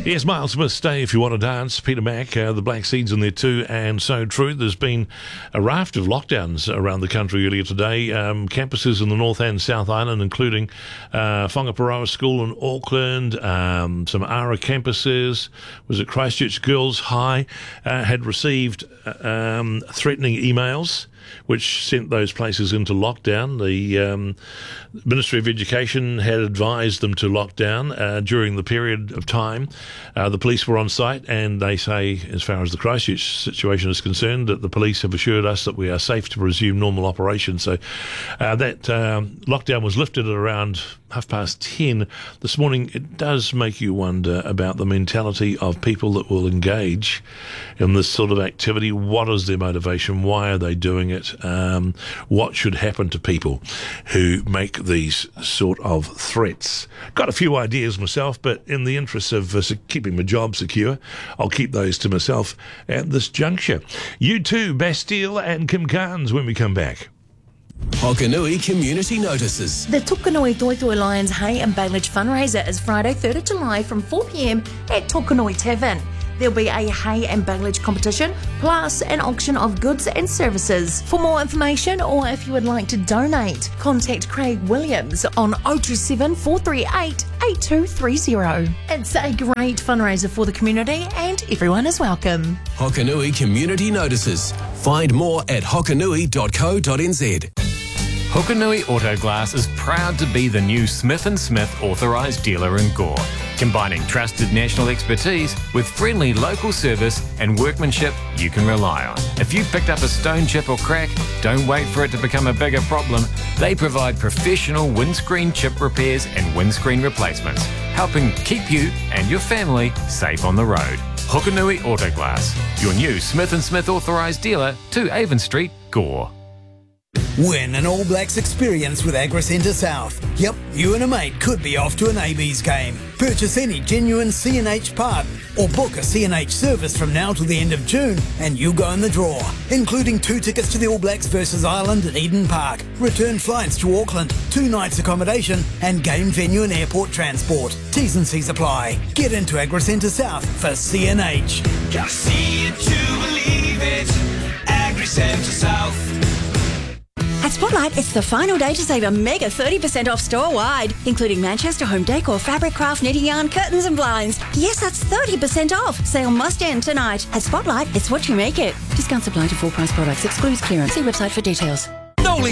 Yes, Miles Smith, Stay If You Want to Dance. Peter Mack, the Black Seeds in there too, and So True. There's been a raft of lockdowns around the country earlier today. Campuses in the North and South Island, including Whangaparoa School in Auckland, some ARA campuses. Was it Christchurch Girls High had received threatening emails which sent those places into lockdown. The Ministry of Education had advised them to lock down during the period of time. The police were on site, and they say, as far as the Christchurch situation is concerned, that the police have assured us that we are safe to resume normal operations. So that lockdown was lifted at around 10:30 this morning. It does make you wonder about the mentality of people that will engage in this sort of activity. What is their motivation? Why are they doing it? What should happen to people who make these sort of threats? Got a few ideas myself, but in the interest of keeping my job secure, I'll keep those to myself at this juncture. You too, Bastille and Kim Carnes, when we come back. Hokanui Community Notices. The Tokanui Toitoi Lions Hay and Bailage fundraiser is Friday 3rd of July from 4 p.m. at Tokanui Tavern. There'll be a hay and bailage competition, plus an auction of goods and services. For more information, or if you would like to donate, contact Craig Williams on 027 438 8230. It's a great fundraiser for the community, and everyone is welcome. Hokanui Community Notices. Find more at hokanui.co.nz. Hokanui Auto Glass is proud to be the new Smith & Smith authorised dealer in Gore, combining trusted national expertise with friendly local service and workmanship you can rely on. If you picked up a stone chip or crack, don't wait for it to become a bigger problem. They provide professional windscreen chip repairs and windscreen replacements, helping keep you and your family safe on the road. Hokanui Auto Glass, your new Smith & Smith authorised dealer to Avon Street, Gore. Win an All Blacks experience with AgriCentre South. Yep, you and a mate could be off to an AB's game. Purchase any genuine CNH part or book a CNH service from now till the end of June and you'll go in the draw, including 2 tickets to the All Blacks versus Ireland at Eden Park, return flights to Auckland, 2 nights accommodation and game venue and airport transport. T's and C's apply. Get into AgriCentre South for CNH. Gotta see it to believe it. AgriCentre South. At Spotlight, it's the final day to save a mega 30% off store-wide, including Manchester home decor, fabric craft, knitting yarn, curtains and blinds. Yes, that's 30% off. Sale must end tonight. At Spotlight, it's what you make it. Discounts apply to full price products. Excludes clearance. See website for details.